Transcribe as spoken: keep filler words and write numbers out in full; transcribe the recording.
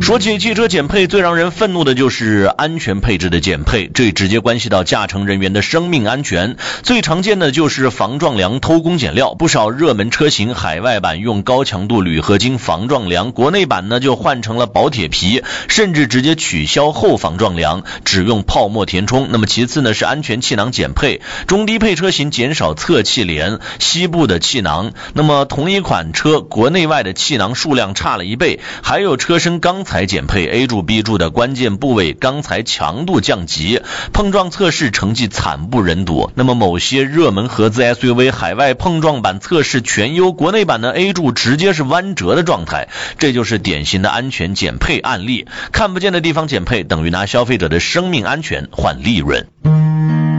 说起汽车减配，最让人愤怒的就是安全配置的减配，这直接关系到驾乘人员的生命安全。最常见的就是防撞梁偷工减料，不少热门车型海外版用高强度铝合金防撞梁，国内版呢就换成了薄铁皮，甚至直接取消后防撞梁，只用泡沫填充。那么其次呢是安全气囊减配，中低配车型减少侧气帘、膝部的气囊，那么同一款车国内外的气囊数量差了一倍，还有车身钢材减配 ，A 柱 B 柱的关键部位钢材强度降级，碰撞测试成绩惨不忍睹。那么某些热门合资 S U V 海外碰撞版测试全优，国内版的 A 柱直接是弯折的状态，这就是典型的安全减配案例。看不见的地方减配，等于拿消费者的生命安全换利润。